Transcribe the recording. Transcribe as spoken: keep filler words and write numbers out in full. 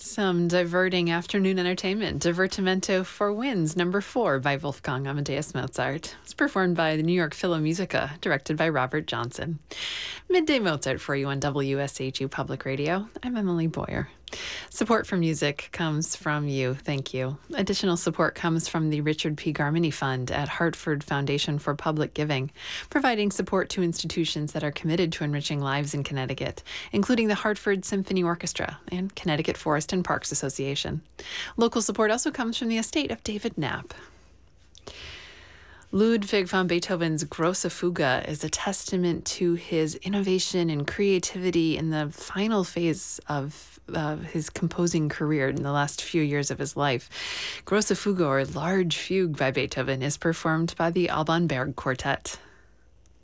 Some diverting afternoon entertainment. Divertimento for Winds, number four by Wolfgang Amadeus Mozart. It's performed by the New York Philharmonic, directed by Robert Johnson. Midday Mozart for you on W S H U Public Radio. I'm Emily Boyer. Support for music comes from you. Thank you. Additional support comes from the Richard P. Garmany Fund at Hartford Foundation for Public Giving, providing support to institutions that are committed to enriching lives in Connecticut, including the Hartford Symphony Orchestra and Connecticut Forest and Parks Association. Local support also comes from the estate of David Knapp. Ludwig van Beethoven's Grosse Fuge is a testament to his innovation and creativity in the final phase of uh, his composing career in the last few years of his life. Grosse Fuge, or Large Fugue by Beethoven, is performed by the Alban Berg Quartet.